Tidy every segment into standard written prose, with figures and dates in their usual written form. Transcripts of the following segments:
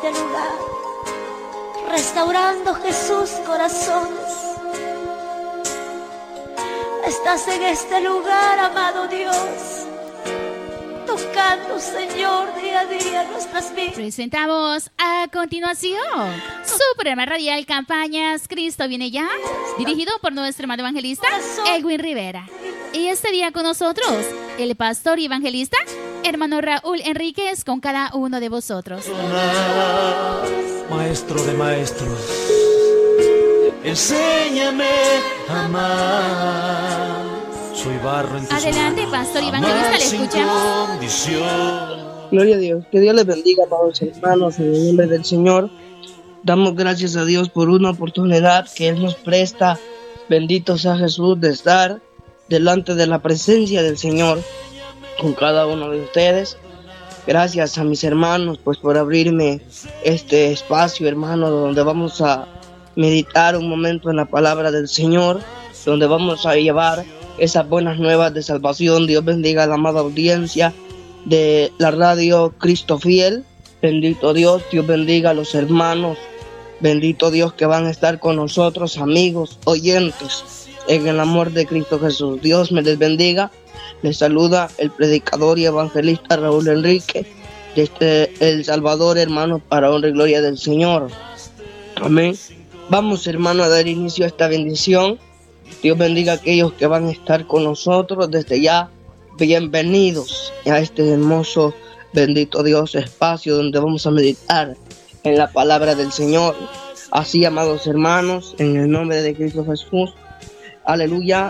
este lugar, restaurando, Jesús, corazones. Estás en este lugar, amado Dios, tocando, Señor, día a día nuestras vidas. Presentamos a continuación su programa radial Campañas Cristo Viene Ya, dirigido por nuestro hermano evangelista Edwin Rivera. Y este día con nosotros, el pastor y evangelista, hermano Raúl Enríquez, con cada uno de vosotros. Maestro de maestros, enséñame a amar. Soy barro en tus Adelante, manos, pastor y evangelista, le escuchamos. Condición. Gloria a Dios. Que Dios les bendiga, amados hermanos, en el nombre del Señor. Damos gracias a Dios por una oportunidad que Él nos presta. Bendito sea Jesús, de estar delante de la presencia del Señor con cada uno de ustedes. Gracias a mis hermanos pues por abrirme este espacio, hermano, donde vamos a meditar un momento en la palabra del Señor, donde vamos a llevar esas buenas nuevas de salvación. Dios bendiga a la amada audiencia de la radio Cristo Fiel. Bendito Dios, Dios bendiga a los hermanos. Bendito Dios que van a estar con nosotros, amigos, oyentes, en el amor de Cristo Jesús. Dios me les bendiga. Les saluda el predicador y evangelista Raúl Enrique desde El Salvador, hermanos, para honra y gloria del Señor. Amén. Vamos, hermano, a dar inicio a esta bendición. Dios bendiga a aquellos que van a estar con nosotros desde ya. Bienvenidos a este hermoso, bendito Dios, espacio donde vamos a meditar en la palabra del Señor. Así, amados hermanos, en el nombre de Cristo Jesús, aleluya,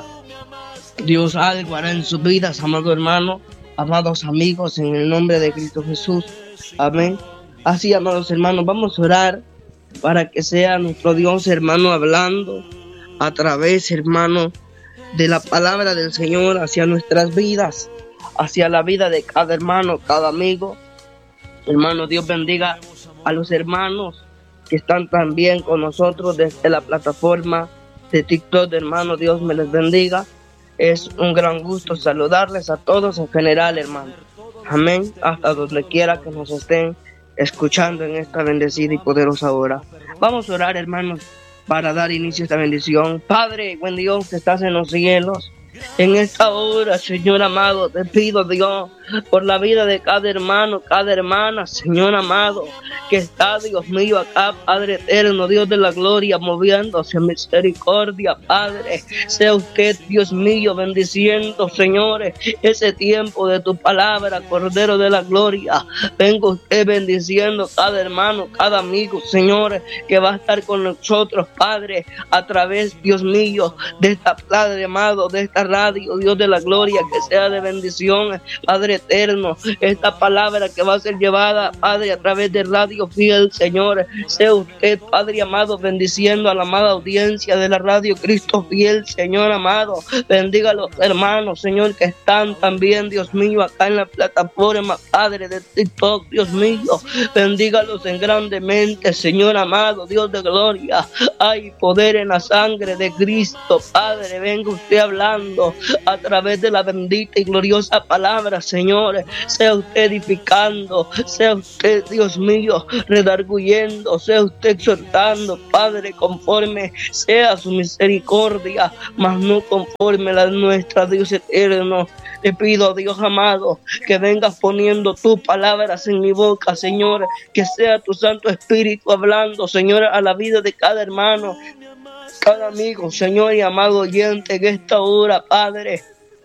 Dios algo hará en sus vidas, amado hermano, amados amigos, en el nombre de Cristo Jesús, amén. Así, amados hermanos, vamos a orar para que sea nuestro Dios, hermano, hablando a través, hermano, de la palabra del Señor hacia nuestras vidas, hacia la vida de cada hermano, cada amigo. Hermano, Dios bendiga a los hermanos que están también con nosotros desde la plataforma de TikTok, hermano. Dios me les bendiga. Es un gran gusto saludarles a todos en general, hermano. Amén. Hasta donde quiera que nos estén escuchando en esta bendecida y poderosa hora. Vamos a orar, hermanos, para dar inicio a esta bendición. Padre, buen Dios que estás en los cielos, en esta hora, Señor amado, te pido, Dios, por la vida de cada hermano, cada hermana, Señor amado, que está, Dios mío, acá, Padre eterno, Dios de la gloria, moviéndose en misericordia, Padre. Sea usted, Dios mío, bendiciendo, señores, ese tiempo de tu palabra, Cordero de la gloria. Venga usted bendiciendo cada hermano, cada amigo, señores, que va a estar con nosotros, Padre, a través, Dios mío, de esta Padre amado, de esta radio, Dios de la gloria, que sea de bendición, Padre eterno, esta palabra que va a ser llevada, Padre, a través de Radio Fiel, Señor. Sea usted, Padre amado, bendiciendo a la amada audiencia de la radio Cristo Fiel, Señor amado. Bendiga a los hermanos, Señor, que están también, Dios mío, acá en la plataforma, Padre, de TikTok, Dios mío. Bendígalos en grandemente, Señor amado, Dios de gloria. Hay poder en la sangre de Cristo, Padre. Venga usted hablando a través de la bendita y gloriosa palabra, Señor. Sea usted edificando, sea usted, Dios mío, redarguyendo, sea usted exhortando, Padre, conforme sea su misericordia, mas no conforme la nuestra, Dios eterno. Te pido, Dios amado, que vengas poniendo tus palabras en mi boca, Señor, que sea tu Santo Espíritu hablando, Señor, a la vida de cada hermano, cada amigo, Señor y amado oyente en esta hora, Padre.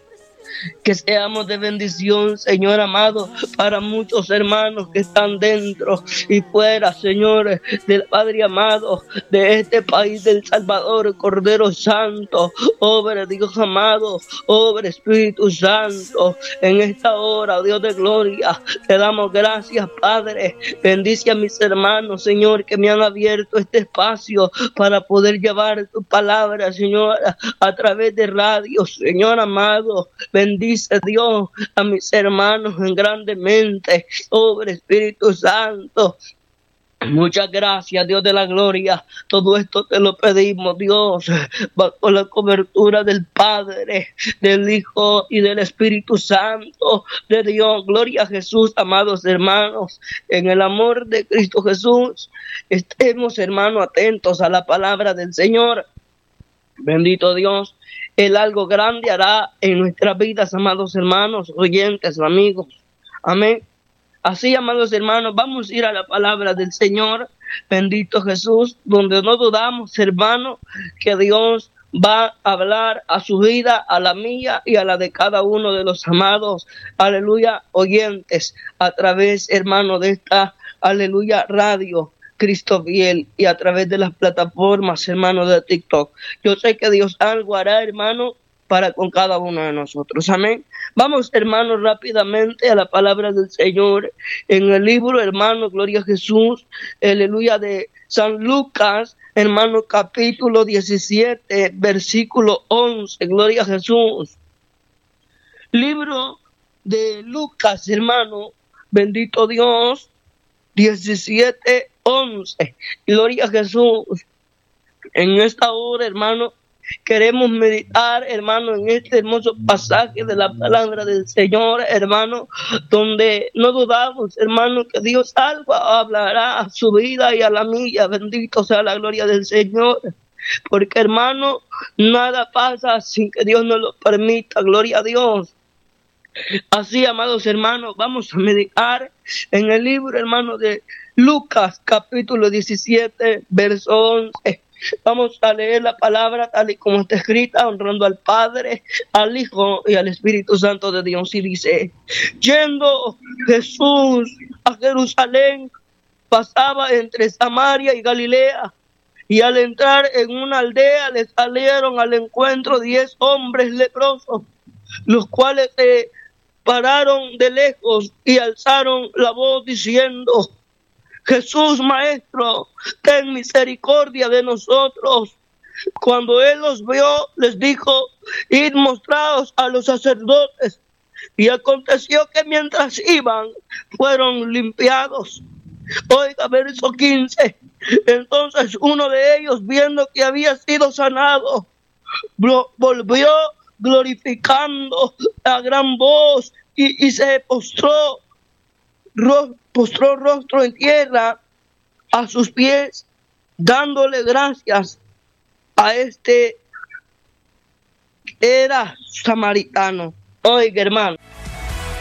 Que seamos de bendición, Señor amado, para muchos hermanos que están dentro y fuera, Señor, del Padre amado, de este país del Salvador, Cordero Santo, obra Dios amado, obra Espíritu Santo, en esta hora, Dios de gloria, te damos gracias, Padre. Bendice a mis hermanos, Señor, que me han abierto este espacio para poder llevar tu palabra, Señor, a través de radio, Señor amado. Bendice, Dios, a mis hermanos en grandemente, sobre Espíritu Santo. Muchas gracias, Dios de la gloria. Todo esto te lo pedimos, Dios, bajo la cobertura del Padre, del Hijo y del Espíritu Santo de Dios. Gloria a Jesús, amados hermanos, en el amor de Cristo Jesús. Estemos, hermanos, atentos a la palabra del Señor. Bendito Dios, Él algo grande hará en nuestras vidas, amados hermanos, oyentes, amigos. Amén. Así, amados hermanos, vamos a ir a la palabra del Señor, bendito Jesús, donde no dudamos, hermano, que Dios va a hablar a su vida, a la mía y a la de cada uno de los amados, aleluya, oyentes, a través, hermano, de esta, aleluya, radio, Cristo Fiel, y a través de las plataformas, hermano, de TikTok. Yo sé que Dios algo hará, hermano, para con cada uno de nosotros. Amén. Vamos, hermanos, rápidamente a la palabra del Señor en el libro, hermano, gloria a Jesús, aleluya, de San Lucas, hermano, capítulo 17, versículo 11, gloria a Jesús. Libro de Lucas, hermano, bendito Dios, 17, 11, gloria a Jesús. En esta hora, hermano, queremos meditar, hermano, en este hermoso pasaje de la palabra del Señor, hermano, donde no dudamos, hermano, que Dios algo hablará a su vida y a la mía. Bendito sea la gloria del Señor. Porque, hermano, nada pasa sin que Dios nos lo permita. Gloria a Dios. Así, amados hermanos, vamos a meditar en el libro, hermano, de Lucas, capítulo 17, verso 11. Vamos a leer la palabra tal y como está escrita, honrando al Padre, al Hijo y al Espíritu Santo de Dios. Y dice: yendo Jesús a Jerusalén, pasaba entre Samaria y Galilea, y al entrar en una aldea le salieron al encuentro 10 hombres leprosos, los cuales se pararon de lejos y alzaron la voz diciendo: Jesús, Maestro, ten misericordia de nosotros. Cuando él los vio, les dijo: id, mostraos a los sacerdotes. Y aconteció que mientras iban, fueron limpiados. Oiga, verso 15. Entonces uno de ellos, viendo que había sido sanado, volvió glorificando a gran voz y se postró rostro en tierra a sus pies, dándole gracias. A este era samaritano. Oiga, hermano,